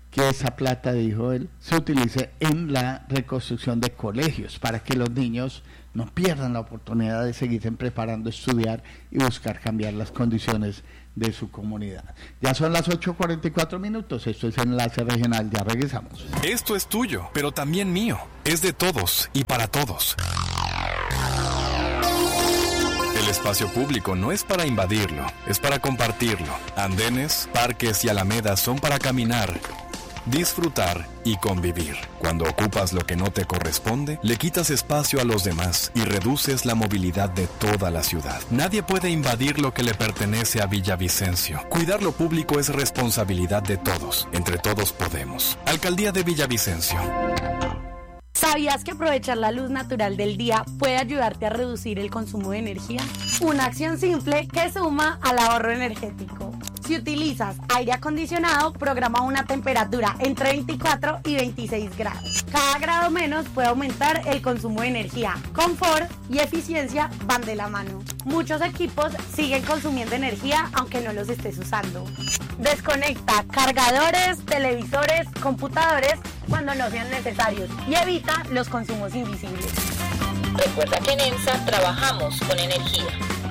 que esa plata, dijo él, se utilice en la reconstrucción de colegios para que los niños no pierdan la oportunidad de seguirse preparando, estudiar y buscar cambiar las condiciones de su comunidad. Ya son las ocho cuarenta y cuatro minutos, esto es Enlace Regional, ya regresamos. Esto es tuyo, pero también mío, es de todos y para todos. El espacio público no es para invadirlo, es para compartirlo. Andenes, parques y alamedas son para caminar, disfrutar y convivir. Cuando ocupas lo que no te corresponde, le quitas espacio a los demás y reduces la movilidad de toda la ciudad. Nadie puede invadir lo que le pertenece a Villavicencio. Cuidar lo público es responsabilidad de todos. Entre todos podemos. Alcaldía de Villavicencio. ¿Sabías que aprovechar la luz natural del día puede ayudarte a reducir el consumo de energía? Una acción simple que suma al ahorro energético. Si utilizas aire acondicionado, programa una temperatura entre veinticuatro y veintiséis grados. Cada grado menos puede aumentar el consumo de energía. Confort y eficiencia van de la mano. Muchos equipos siguen consumiendo energía aunque no los estés usando. Desconecta cargadores, televisores, computadores cuando no sean necesarios y evita los consumos invisibles. Recuerda que en ENSA trabajamos con energía.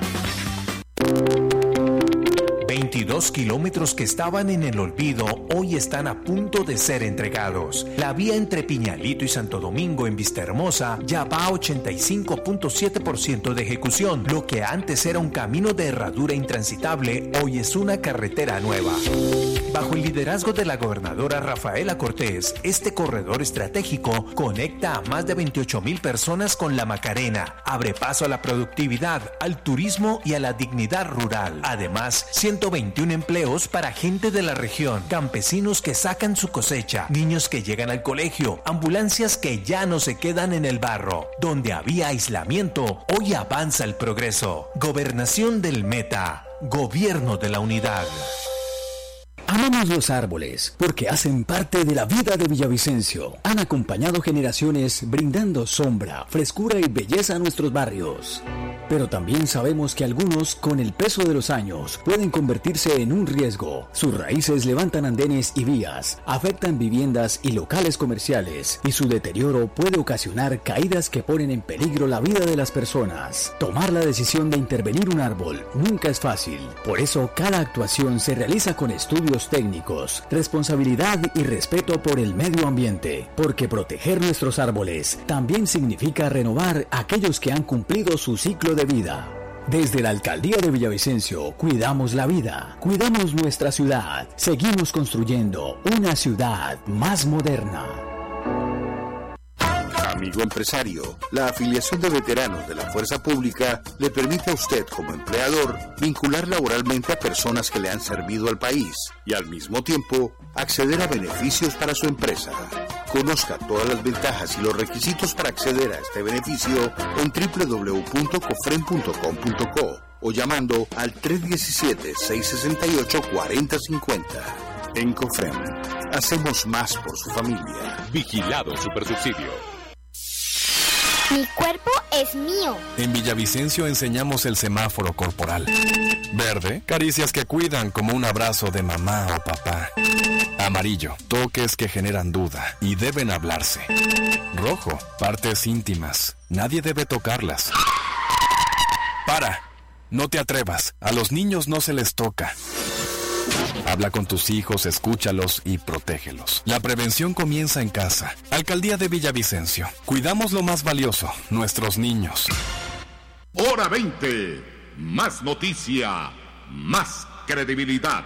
veintidós kilómetros que estaban en el olvido hoy están a punto de ser entregados. La vía entre Piñalito y Santo Domingo en Vistahermosa ya va a ochenta y cinco punto siete por ciento de ejecución. Lo que antes era un camino de herradura intransitable, hoy es una carretera nueva. Bajo el liderazgo de la gobernadora Rafaela Cortés, este corredor estratégico conecta a más de veintiocho mil personas con la Macarena, abre paso a la productividad, al turismo y a la dignidad rural. Además, ciento veintiún empleos para gente de la región, campesinos que sacan su cosecha, niños que llegan al colegio, ambulancias que ya no se quedan en el barro. Donde había aislamiento, hoy avanza el progreso. Gobernación del Meta, Gobierno de la Unidad. Amamos los árboles porque hacen parte de la vida de Villavicencio. Han acompañado generaciones brindando sombra, frescura y belleza a nuestros barrios. Pero también sabemos que algunos, con el peso de los años, pueden convertirse en un riesgo. Sus raíces levantan andenes y vías, afectan viviendas y locales comerciales, y su deterioro puede ocasionar caídas que ponen en peligro la vida de las personas. Tomar la decisión de intervenir un árbol nunca es fácil. Por eso, cada actuación se realiza con estudios técnicos, responsabilidad y respeto por el medio ambiente, porque proteger nuestros árboles también significa renovar aquellos que han cumplido su ciclo de vida. Desde la Alcaldía de Villavicencio, cuidamos la vida, cuidamos nuestra ciudad, seguimos construyendo una ciudad más moderna. Amigo empresario, la afiliación de veteranos de la Fuerza Pública le permite a usted como empleador vincular laboralmente a personas que le han servido al país y al mismo tiempo acceder a beneficios para su empresa. Conozca todas las ventajas y los requisitos para acceder a este beneficio en doble u doble u doble u punto cofrem punto com punto co o llamando al tres uno siete, seis seis ocho, cuatro cero cinco cero. En Cofrem, hacemos más por su familia. Vigilado Supersubsidio. Mi cuerpo es mío. En Villavicencio enseñamos el semáforo corporal. Verde, caricias que cuidan como un abrazo de mamá o papá. Amarillo, toques que generan duda y deben hablarse. Rojo, partes íntimas, nadie debe tocarlas. Para, no te atrevas, a los niños no se les toca. Habla con tus hijos, escúchalos y protégelos. La prevención comienza en casa. Alcaldía de Villavicencio. Cuidamos lo más valioso, nuestros niños. Hora veinte. Más noticia, más credibilidad.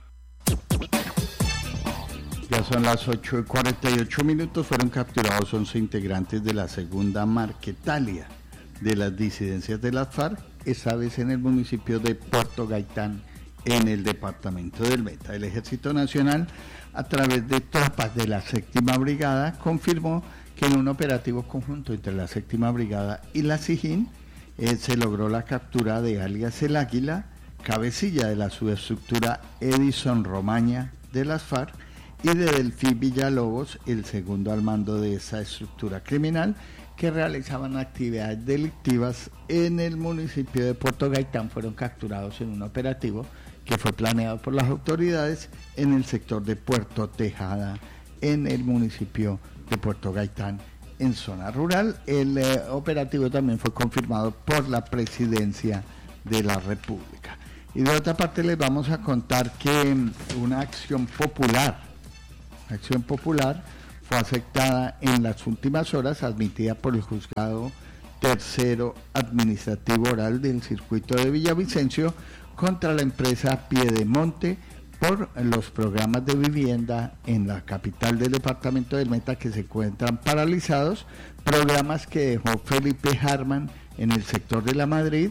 Ya son las ocho y cuarenta y ocho minutos. Fueron capturados once integrantes de la segunda Marquetalia de las disidencias de las FARC, esta vez en el municipio de Puerto Gaitán, en el departamento del Meta. El Ejército Nacional, a través de tropas de la séptima Brigada, confirmó que en un operativo conjunto entre la séptima Brigada y la SIJIN eh, se logró la captura de alias El Águila, cabecilla de la subestructura Edison Romaña de las FARC, y de Delfín Villalobos, el segundo al mando de esa estructura criminal, que realizaban actividades delictivas en el municipio de Puerto Gaitán. Fueron capturados en un operativo que fue planeado por las autoridades en el sector de Puerto Tejada, en el municipio de Puerto Gaitán, en zona rural. El eh, operativo también fue confirmado por la Presidencia de la República. Y de otra parte les vamos a contar que una acción popular, acción popular fue aceptada en las últimas horas, admitida por el juzgado tercero administrativo oral del circuito de Villavicencio contra la empresa Piedemonte por los programas de vivienda en la capital del departamento del Meta que se encuentran paralizados, programas que dejó Felipe Harman en el sector de La Madrid,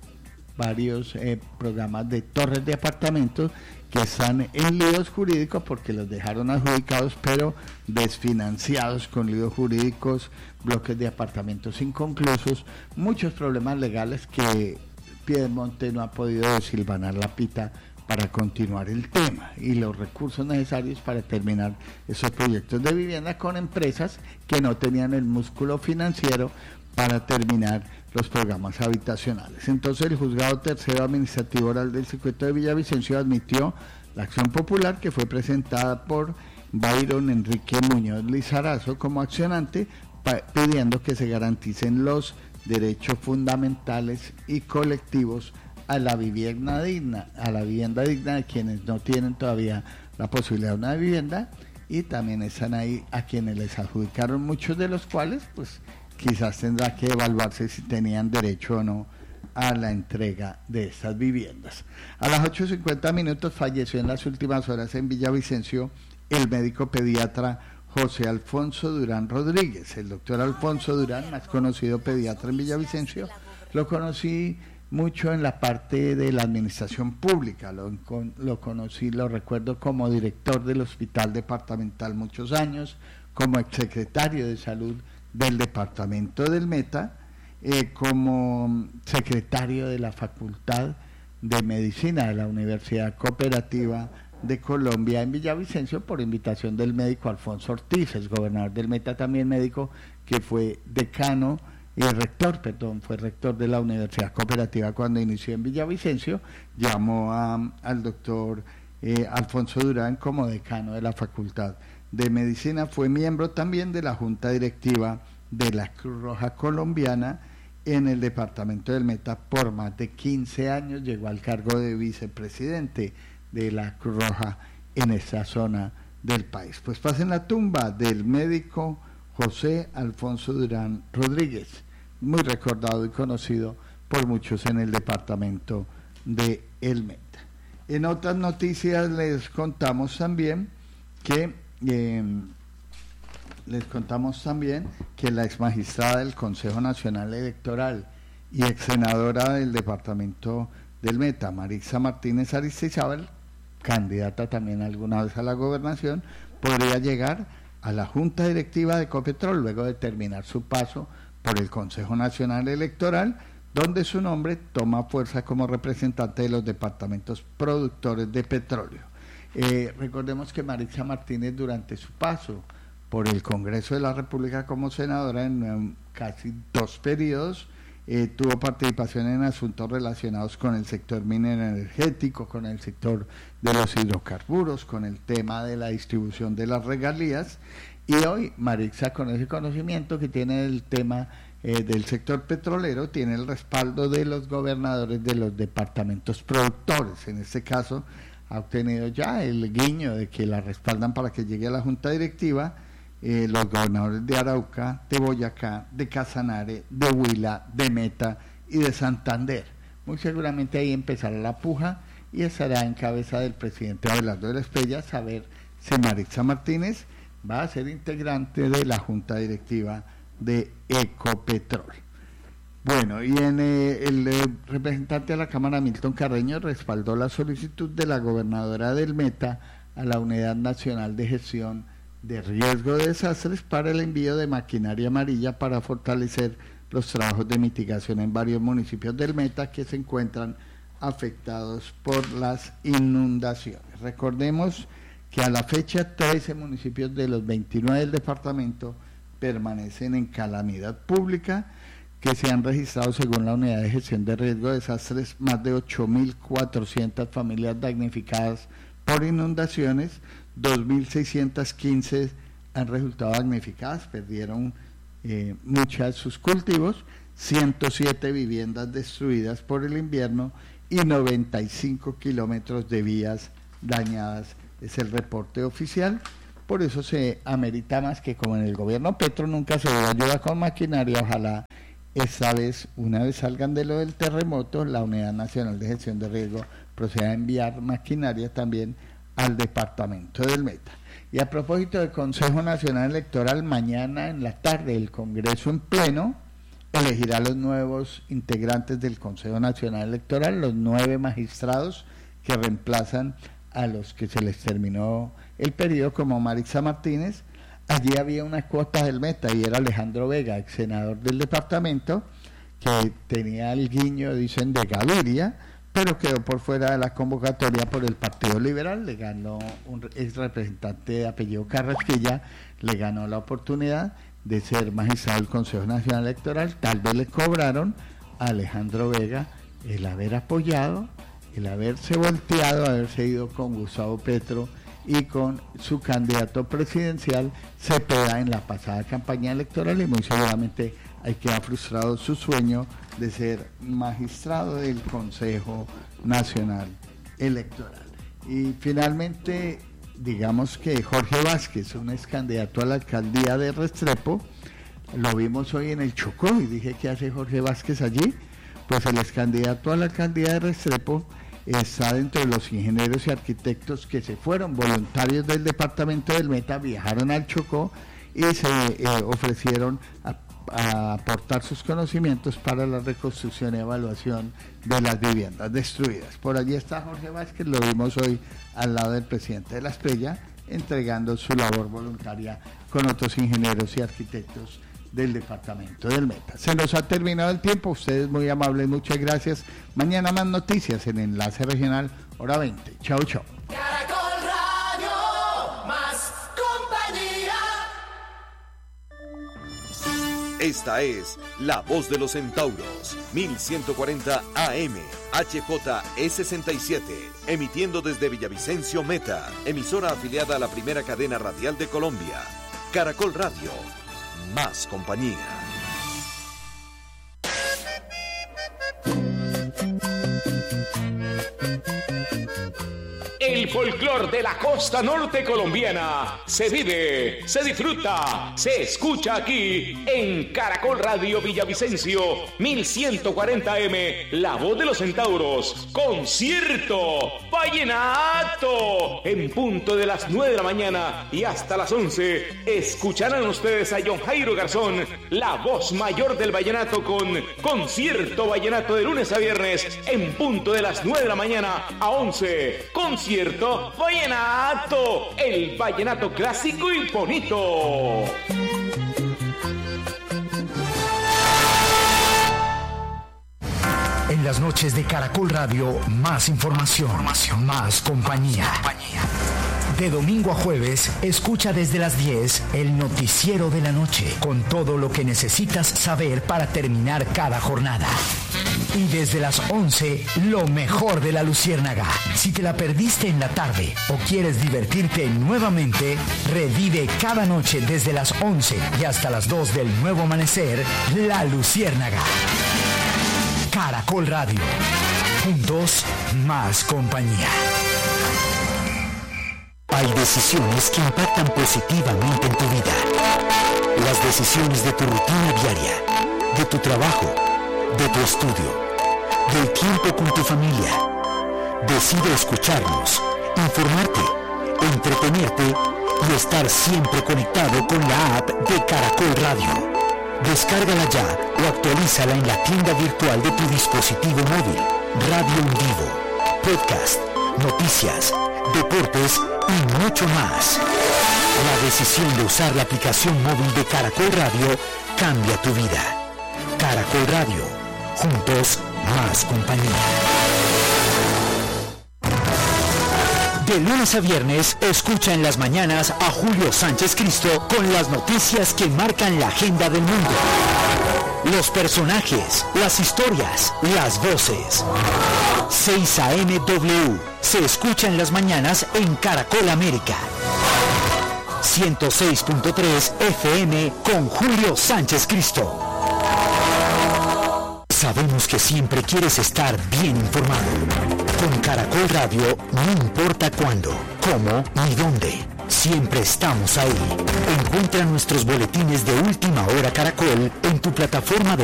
varios eh, programas de torres de apartamentos que están en líos jurídicos porque los dejaron adjudicados pero desfinanciados con líos jurídicos, bloques de apartamentos inconclusos, muchos problemas legales que Piedemonte no ha podido desilvanar la pita para continuar el tema y los recursos necesarios para terminar esos proyectos de vivienda con empresas que no tenían el músculo financiero para terminar los programas habitacionales. Entonces el juzgado tercero administrativo oral del circuito de Villavicencio admitió la acción popular que fue presentada por Byron Enrique Muñoz Lizarazo como accionante, pidiendo que se garanticen los derechos fundamentales y colectivos a la vivienda digna, a la vivienda digna de quienes no tienen todavía la posibilidad de una vivienda, y también están ahí a quienes les adjudicaron, muchos de los cuales pues quizás tendrá que evaluarse si tenían derecho o no a la entrega de estas viviendas. A las ocho cincuenta minutos falleció en las últimas horas en Villavicencio el médico pediatra José Alfonso Durán Rodríguez. El doctor Alfonso Durán, más conocido pediatra en Villavicencio, lo conocí mucho en la parte de la administración pública, lo, lo conocí, lo recuerdo como director del Hospital Departamental muchos años, como exsecretario de Salud del Departamento del Meta, eh, como secretario de la Facultad de Medicina de la Universidad Cooperativa de Colombia en Villavicencio por invitación del médico Alfonso Ortiz, el gobernador del Meta, también médico que fue decano y rector, perdón, fue rector de la Universidad Cooperativa cuando inició en Villavicencio, llamó a, al doctor eh, Alfonso Durán como decano de la Facultad de Medicina. Fue miembro también de la Junta Directiva de la Cruz Roja Colombiana en el departamento del Meta por más de quince años, llegó al cargo de vicepresidente de la Cruz Roja en esa zona del país. Pues pasen la tumba del médico José Alfonso Durán Rodríguez, muy recordado y conocido por muchos en el departamento de El Meta. En otras noticias les contamos también que eh, les contamos también que la ex magistrada del Consejo Nacional Electoral y ex senadora del departamento del Meta, Marixa Martínez Aristizábal, candidata también alguna vez a la gobernación, podría llegar a la Junta Directiva de Ecopetrol luego de terminar su paso por el Consejo Nacional Electoral, donde su nombre toma fuerza como representante de los departamentos productores de petróleo. Eh, recordemos que Marixa Martínez, durante su paso por el Congreso de la República como senadora en um, casi dos periodos, eh, tuvo participación en asuntos relacionados con el sector minero energético, con el sector de los hidrocarburos, con el tema de la distribución de las regalías, y hoy Marixa, con ese conocimiento que tiene del tema eh, del sector petrolero, tiene el respaldo de los gobernadores de los departamentos productores. En este caso ha obtenido ya el guiño de que la respaldan para que llegue a la Junta Directiva eh, los gobernadores de Arauca, de Boyacá, de Casanare, de Huila, de Meta y de Santander. Muy seguramente ahí empezará la puja y estará en cabeza del presidente Abelardo de la Espriella saber si Marixa Martínez va a ser integrante de la Junta Directiva de Ecopetrol. Bueno, y en eh, el eh, representante de la Cámara, Milton Carreño, respaldó la solicitud de la gobernadora del Meta a la Unidad Nacional de Gestión de Riesgo de Desastres para el envío de maquinaria amarilla para fortalecer los trabajos de mitigación en varios municipios del Meta que se encuentran afectados por las inundaciones. Recordemos que a la fecha trece municipios de los veintinueve del departamento permanecen en calamidad pública, que se han registrado según la Unidad de Gestión de Riesgo de Desastres, más de ocho mil cuatrocientas familias damnificadas por inundaciones, dos mil seiscientas quince han resultado damnificadas, perdieron eh, muchas de sus cultivos, ciento siete viviendas destruidas por el invierno y noventa y cinco kilómetros de vías dañadas, es el reporte oficial. Por eso se amerita más que, como en el gobierno Petro nunca se dio ayuda con maquinaria, ojalá esta vez, una vez salgan de lo del terremoto, la Unidad Nacional de Gestión de Riesgo proceda a enviar maquinaria también al departamento del Meta. Y a propósito del Consejo Nacional Electoral, mañana en la tarde el Congreso en pleno elegirá los nuevos integrantes del Consejo Nacional Electoral, los nueve magistrados que reemplazan a los que se les terminó el periodo, como Maritza Martínez. Allí había una cuota del Meta y era Alejandro Vega, ex senador del departamento, que tenía el guiño, dicen, de Gaviria, pero quedó por fuera de la convocatoria por el Partido Liberal. Le ganó un ex representante de apellido Carrasquilla, le ganó la oportunidad de ser magistrado del Consejo Nacional Electoral. Tal vez le cobraron a Alejandro Vega el haber apoyado, el haberse volteado, haberse ido con Gustavo Petro y con su candidato presidencial Cepeda en la pasada campaña electoral, y muy seguramente hay que ha frustrado su sueño de ser magistrado del Consejo Nacional Electoral. Y finalmente, digamos que Jorge Vázquez, un ex candidato a la alcaldía de Restrepo, lo vimos hoy en el Chocó y dije, ¿qué hace Jorge Vázquez allí? Pues el ex candidato a la alcaldía de Restrepo está dentro de los ingenieros y arquitectos que se fueron voluntarios del departamento del Meta, viajaron al Chocó y se eh, ofrecieron a, a aportar sus conocimientos para la reconstrucción y evaluación de las viviendas destruidas. Por allí está Jorge Vázquez, lo vimos hoy al lado del presidente de la Estrella, entregando su labor voluntaria con otros ingenieros y arquitectos del departamento del Meta. Se nos ha terminado el tiempo, ustedes muy amables, muchas gracias. Mañana más noticias en Enlace Regional, hora veinte. Chao, chao. Caracol Radio, más compañía. Esta es La Voz de los Centauros, mil ciento cuarenta A M, H J E sesenta y siete, emitiendo desde Villavicencio, Meta, emisora afiliada a la primera cadena radial de Colombia. Caracol Radio, más compañía. El folclor de la costa norte colombiana se vive, se disfruta, se escucha aquí en Caracol Radio Villavicencio, mil ciento cuarenta M, La Voz de los Centauros, concierto vallenato, en punto de las nueve de la mañana y hasta las once, escucharán ustedes a John Jairo Garzón, la voz mayor del vallenato, con concierto vallenato de lunes a viernes, en punto de las nueve de la mañana a once, concierto vallenato, el vallenato clásico y bonito. En las noches de Caracol Radio, más información, información. Más compañía. compañía. De domingo a jueves, escucha desde las diez el noticiero de la noche, con todo lo que necesitas saber para terminar cada jornada. Y desde las once, lo mejor de la Luciérnaga. Si te la perdiste en la tarde o quieres divertirte nuevamente, revive cada noche desde las once y hasta las dos del nuevo amanecer, La Luciérnaga. Caracol Radio. Juntos, más compañía. Hay decisiones que impactan positivamente en tu vida. Las decisiones de tu rutina diaria, de tu trabajo, de tu estudio, del tiempo con tu familia. Decide escucharnos, informarte, entretenerte y estar siempre conectado con la app de Caracol Radio. Descárgala ya o actualízala en la tienda virtual de tu dispositivo móvil. Radio en vivo, podcast, noticias, deportes y mucho más. La decisión de usar la aplicación móvil de Caracol Radio cambia tu vida. Caracol Radio, juntos más compañía. De lunes a viernes, escucha en las mañanas a Julio Sánchez Cristo con las noticias que marcan la agenda del mundo. Los personajes, las historias, las voces. seis A M W se escucha en las mañanas en Caracol América. ciento seis punto tres F M con Julio Sánchez Cristo. Sabemos que siempre quieres estar bien informado. Con Caracol Radio no importa cuándo, cómo ni dónde. Siempre estamos ahí. Encuentra nuestros boletines de Última Hora Caracol en tu plataforma de